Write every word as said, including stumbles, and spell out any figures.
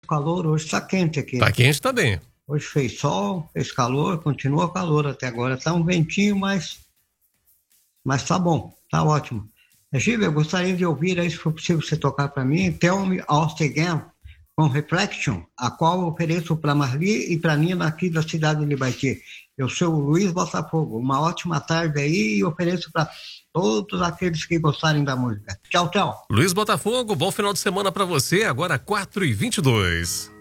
calor, hoje está quente aqui. Tá quente também. Hoje fez sol, fez calor, continua calor até agora. Tá um ventinho, mas, mas tá bom, tá ótimo. Gil, eu gostaria de ouvir aí, se for possível você tocar para mim, Tell Me All Again, com Reflection, a qual eu ofereço para Marli e para Nina aqui da cidade de Libaiti. Eu sou o Luiz Botafogo. Uma ótima tarde aí e ofereço para todos aqueles que gostarem da música. Tchau, tchau. Luiz Botafogo, bom final de semana para você, agora quatro e vinte e dois.